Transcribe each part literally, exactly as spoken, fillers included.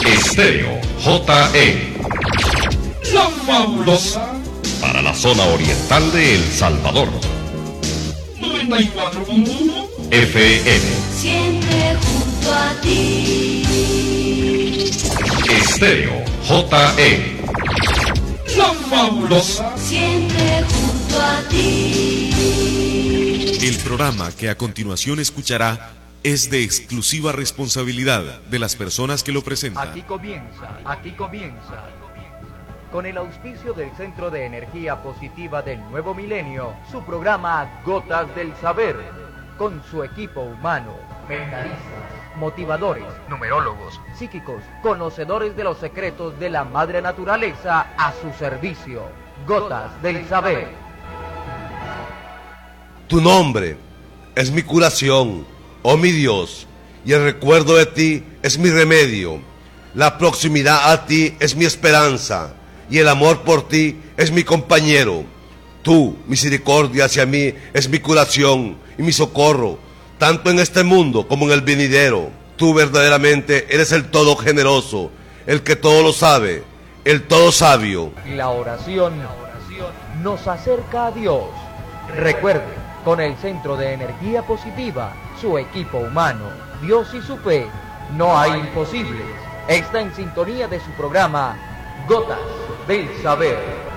Estéreo J E, la fabulosa, para la zona oriental de El Salvador. noventa y cuatro punto uno F M. Siempre junto a ti. Estéreo J E, la fabulosa. Siempre junto a ti. El programa que a continuación escuchará es de exclusiva responsabilidad de las personas que lo presentan. Aquí comienza, aquí comienza. Con el auspicio del Centro de Energía Positiva del Nuevo Milenio, su programa Gotas del Saber, con su equipo humano, mentalistas, motivadores, numerólogos, psíquicos, conocedores de los secretos de la madre naturaleza a su servicio. Gotas del Saber. Tu nombre es mi curación, oh mi Dios, y el recuerdo de ti es mi remedio. La proximidad a ti es mi esperanza, y el amor por ti es mi compañero. Tu misericordia hacia mí es mi curación y mi socorro, tanto en este mundo como en el venidero. Tú verdaderamente eres el todo generoso, el que todo lo sabe, el todo sabio. La oración nos acerca a Dios. Recuerde, con el Centro de Energía Positiva, su equipo humano, Dios y su fe, no hay imposibles. Está en sintonía de su programa Gotas del Saber.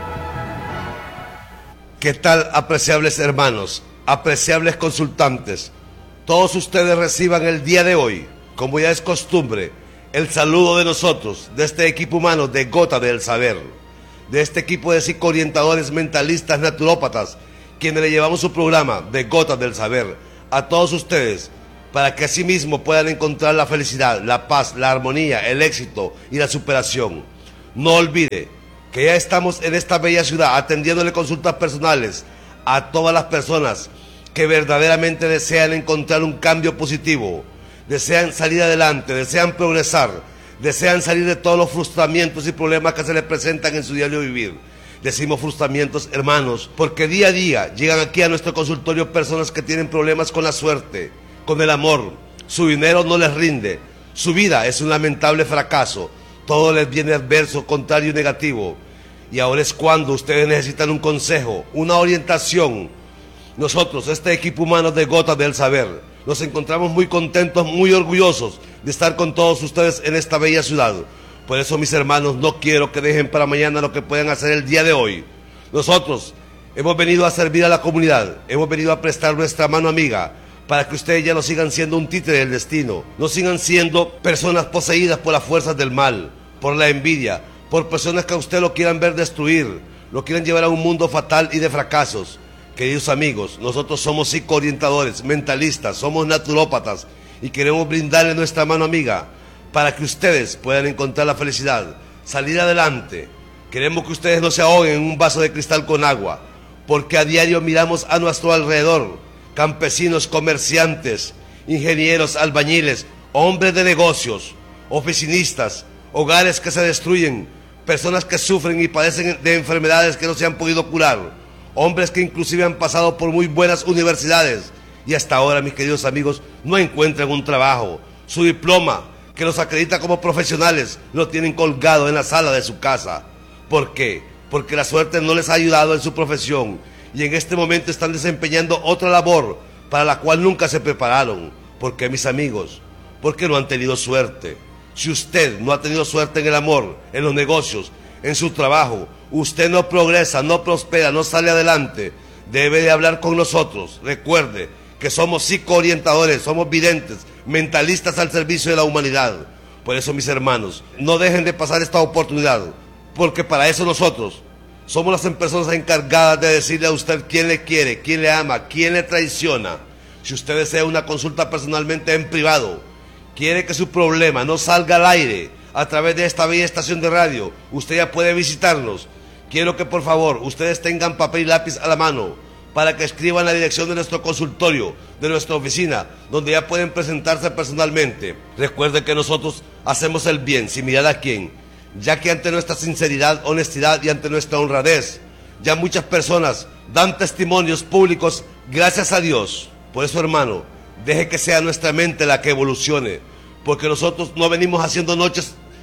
¿Qué tal, apreciables hermanos, apreciables consultantes? Todos ustedes reciban el día de hoy, como ya es costumbre, el saludo de nosotros, de este equipo humano de Gotas del Saber, de este equipo de psicoorientadores, mentalistas, naturópatas, quienes le llevamos su programa de Gotas del Saber a todos ustedes, para que así mismo puedan encontrar la felicidad, la paz, la armonía, el éxito y la superación. No olvide que ya estamos en esta bella ciudad atendiéndole consultas personales a todas las personas que verdaderamente desean encontrar un cambio positivo, desean salir adelante, desean progresar, desean salir de todos los frustramientos y problemas que se les presentan en su diario vivir. Decimos frustramientos, hermanos, porque día a día llegan aquí a nuestro consultorio personas que tienen problemas con la suerte, con el amor. Su dinero no les rinde, su vida es un lamentable fracaso, todo les viene adverso, contrario y negativo. Y ahora es cuando ustedes necesitan un consejo, una orientación. Nosotros, este equipo humano de Gotas del Saber, nos encontramos muy contentos, muy orgullosos de estar con todos ustedes en esta bella ciudad. Por eso, mis hermanos, no quiero que dejen para mañana lo que puedan hacer el día de hoy. Nosotros hemos venido a servir a la comunidad, hemos venido a prestar nuestra mano amiga, para que ustedes ya no sigan siendo un títere del destino, no sigan siendo personas poseídas por las fuerzas del mal, por la envidia, por personas que a usted lo quieran ver destruir, lo quieran llevar a un mundo fatal y de fracasos. Queridos amigos, nosotros somos psicoorientadores, mentalistas, somos naturópatas y queremos brindarle nuestra mano amiga para que ustedes puedan encontrar la felicidad, salir adelante. Queremos que ustedes no se ahoguen en un vaso de cristal con agua, porque a diario miramos a nuestro alrededor campesinos, comerciantes, ingenieros, albañiles, hombres de negocios, oficinistas, hogares que se destruyen, personas que sufren y padecen de enfermedades que no se han podido curar, hombres que inclusive han pasado por muy buenas universidades y hasta ahora, mis queridos amigos, no encuentran un trabajo. Su diploma, que los acredita como profesionales, lo tienen colgado en la sala de su casa. ¿Por qué? Porque la suerte no les ha ayudado en su profesión y en este momento están desempeñando otra labor para la cual nunca se prepararon. ¿Por qué, mis amigos? Porque no han tenido suerte. Si usted no ha tenido suerte en el amor, en los negocios, en su trabajo, usted no progresa, no prospera, no sale adelante, debe de hablar con nosotros. Recuerde que somos psicoorientadores, somos videntes, mentalistas al servicio de la humanidad. Por eso, mis hermanos, no dejen de pasar esta oportunidad, porque para eso nosotros somos las personas encargadas de decirle a usted quién le quiere, quién le ama, quién le traiciona. Si usted desea una consulta personalmente en privado, quiere que su problema no salga al aire a través de esta bella estación de radio, usted ya puede visitarnos. Quiero que por favor ustedes tengan papel y lápiz a la mano para que escriban la dirección de nuestro consultorio, de nuestra oficina, donde ya pueden presentarse personalmente. Recuerden que nosotros hacemos el bien sin mirar a quién, ya que ante nuestra sinceridad, honestidad y ante nuestra honradez, ya muchas personas dan testimonios públicos gracias a Dios. Por eso, hermano, deje que sea nuestra mente la que evolucione, porque nosotros no venimos haciendo noches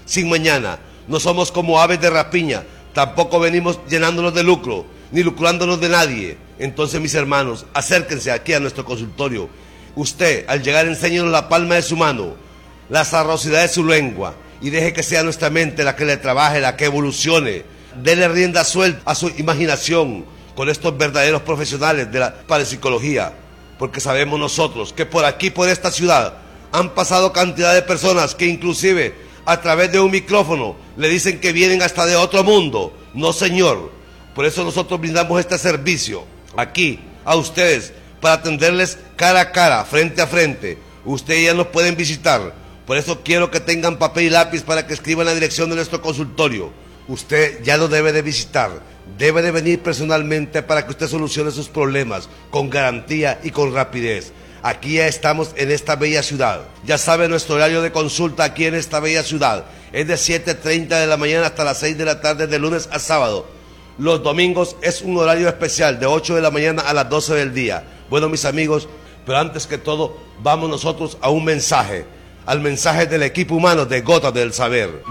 sin mañana. No somos como aves de rapiña, tampoco venimos llenándonos de lucro, ni lucrándonos de nadie. Entonces, mis hermanos, acérquense aquí a nuestro consultorio. Usted, al llegar, enséñenos la palma de su mano, la sabrosidad de su lengua, y deje que sea nuestra mente la que le trabaje, la que evolucione. Dele rienda suelta a su imaginación con estos verdaderos profesionales de la parapsicología, porque sabemos nosotros que por aquí, por esta ciudad, han pasado cantidad de personas que inclusive a través de un micrófono le dicen que vienen hasta de otro mundo. No, señor. Por eso nosotros brindamos este servicio aquí a ustedes, para atenderles cara a cara, frente a frente. Ustedes ya nos pueden visitar. Por eso quiero que tengan papel y lápiz para que escriban la dirección de nuestro consultorio. Usted ya lo debe de visitar, debe de venir personalmente para que usted solucione sus problemas con garantía y con rapidez. Aquí ya estamos en esta bella ciudad. Ya sabe nuestro horario de consulta aquí en esta bella ciudad. Es de siete treinta de la mañana hasta las seis de la tarde, de lunes a sábado. Los domingos es un horario especial de ocho de la mañana a las doce del día. Bueno, mis amigos, pero antes que todo, vamos nosotros a un mensaje, al mensaje del equipo humano de Gotas del Saber.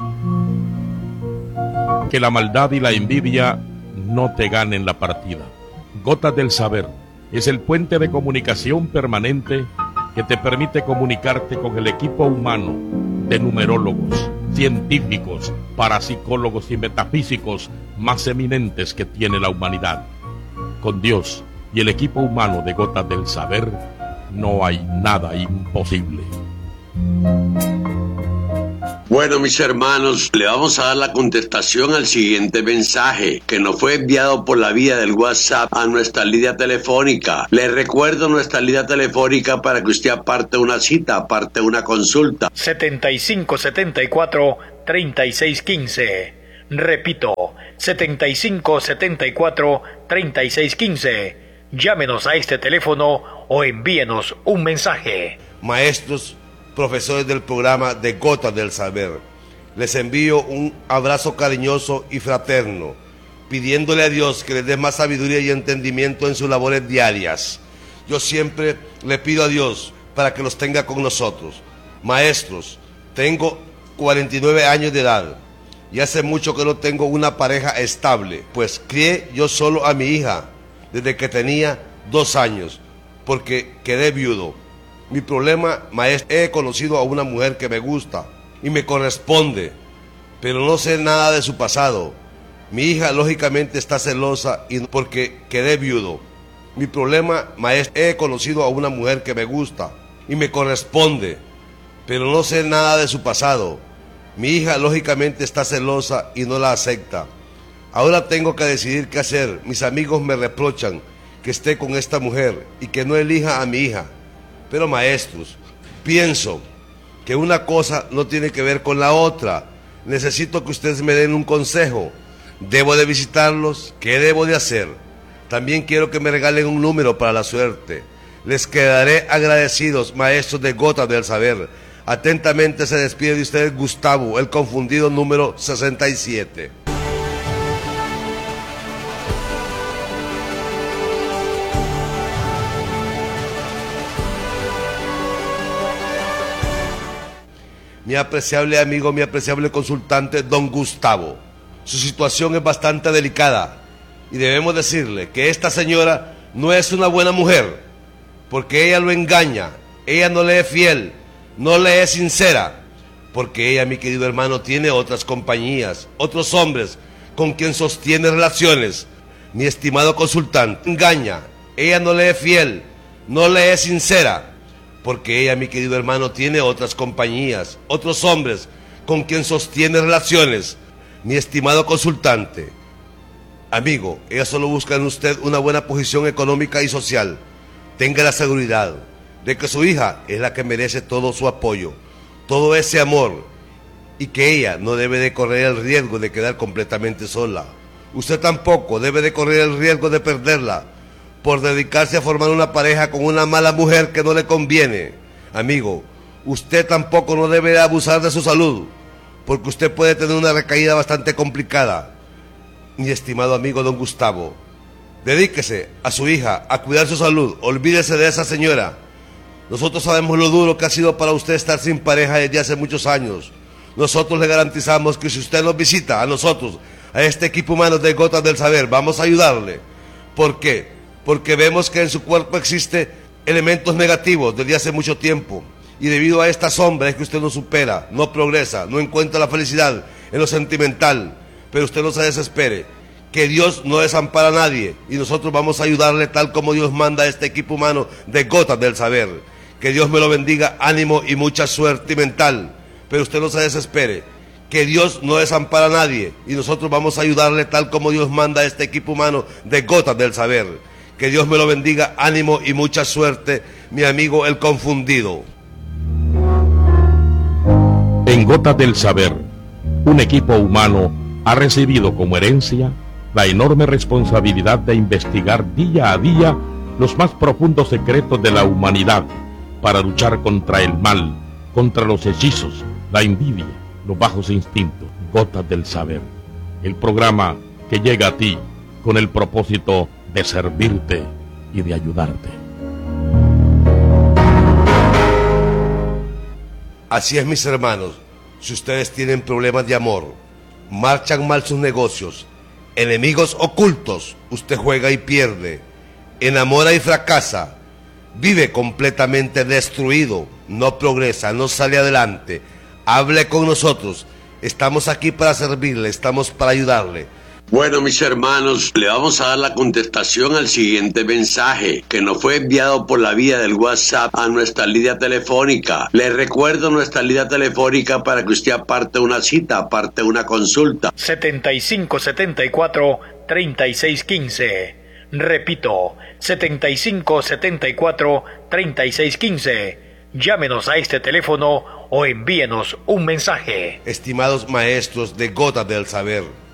Que la maldad y la envidia no te ganen la partida. Gotas del Saber es el puente de comunicación permanente que te permite comunicarte con el equipo humano de numerólogos, científicos, parapsicólogos y metafísicos más eminentes que tiene la humanidad. Con Dios y el equipo humano de Gotas del Saber no hay nada imposible. Bueno, mis hermanos, le vamos a dar la contestación al siguiente mensaje que nos fue enviado por la vía del WhatsApp a nuestra línea telefónica. Le recuerdo nuestra línea telefónica para que usted aparte una cita, aparte una consulta. setenta y cinco setenta y cuatro treinta y seis quince. Repito, setenta y cinco setenta y cuatro treinta y seis quince. Llámenos a este teléfono o envíenos un mensaje. Maestros, profesores del programa de Gotas del Saber, les envío un abrazo cariñoso y fraterno, pidiéndole a Dios que les dé más sabiduría y entendimiento en sus labores diarias. Yo siempre le pido a Dios para que los tenga con nosotros. Maestros, tengo cuarenta y nueve años de edad y hace mucho que no tengo una pareja estable, pues crié yo solo a mi hija desde que tenía dos años, porque quedé viudo. Mi problema, maestro, he conocido a una mujer que me gusta y me corresponde, pero no sé nada de su pasado. Mi hija lógicamente está celosa y porque quedé viudo. Mi problema, maestro, he conocido a una mujer que me gusta y me corresponde, pero no sé nada de su pasado. Mi hija lógicamente está celosa y no la acepta. Ahora tengo que decidir qué hacer. Mis amigos me reprochan que esté con esta mujer y que no elija a mi hija. Pero maestros, pienso que una cosa no tiene que ver con la otra. Necesito que ustedes me den un consejo. ¿Debo de visitarlos? ¿Qué debo de hacer? También quiero que me regalen un número para la suerte. Les quedaré agradecidos, maestros de Gotas del Saber. Atentamente se despide de ustedes Gustavo, el confundido número sesenta y siete. Mi apreciable amigo, mi apreciable consultante, don Gustavo. Su situación es bastante delicada y debemos decirle que esta señora no es una buena mujer, porque ella lo engaña, ella no le es fiel, no le es sincera, porque ella, mi querido hermano, tiene otras compañías, otros hombres con quien sostiene relaciones. Mi estimado consultante, engaña, ella no le es fiel, no le es sincera, porque ella, mi querido hermano, tiene otras compañías, otros hombres con quien sostiene relaciones. Mi estimado consultante, amigo, ella solo busca en usted una buena posición económica y social. Tenga la seguridad de que su hija es la que merece todo su apoyo, todo ese amor, y que ella no debe de correr el riesgo de quedar completamente sola. Usted tampoco debe de correr el riesgo de perderla por dedicarse a formar una pareja con una mala mujer que no le conviene. Amigo, usted tampoco no debe abusar de su salud, porque usted puede tener una recaída bastante complicada. Mi estimado amigo don Gustavo, dedíquese a su hija, a cuidar su salud, olvídese de esa señora. Nosotros sabemos lo duro que ha sido para usted estar sin pareja desde hace muchos años. nosotros le garantizamos que si usted nos visita a nosotros, a este equipo humano de Gotas del Saber, vamos a ayudarle. ¿Por qué? Porque vemos que en su cuerpo existe elementos negativos desde hace mucho tiempo. Y debido a esta sombra es que usted no supera, no progresa, no encuentra la felicidad en lo sentimental. Pero usted no se desespere, que Dios no desampara a nadie y nosotros vamos a ayudarle tal como Dios manda a este equipo humano de Gotas del Saber. Que Dios me lo bendiga, ánimo y mucha suerte mental. Pero usted no se desespere, que Dios no desampara a nadie y nosotros vamos a ayudarle tal como Dios manda a este equipo humano de Gotas del Saber. Que Dios me lo bendiga, ánimo y mucha suerte, mi amigo el confundido. En Gotas del Saber, un equipo humano ha recibido como herencia la enorme responsabilidad de investigar día a día los más profundos secretos de la humanidad para luchar contra el mal, contra los hechizos, la envidia, los bajos instintos. Gotas del Saber, el programa que llega a ti con el propósito de servirte y de ayudarte. Así es, mis hermanos, si ustedes tienen problemas de amor, marchan mal sus negocios, enemigos ocultos, usted juega y pierde, enamora y fracasa, vive completamente destruido, no progresa, no sale adelante, hable con nosotros, estamos aquí para servirle, estamos para ayudarle. Bueno, mis hermanos, le vamos a dar la contestación al siguiente mensaje que nos fue enviado por la vía del WhatsApp a nuestra línea telefónica. Le recuerdo nuestra línea telefónica para que usted aparte una cita, aparte una consulta. setenta y cinco setenta y cuatro treinta y seis quince. Repito, setenta y cinco setenta y cuatro treinta y seis quince. Llámenos a este teléfono o envíenos un mensaje. Estimados maestros de Gotas del Saber,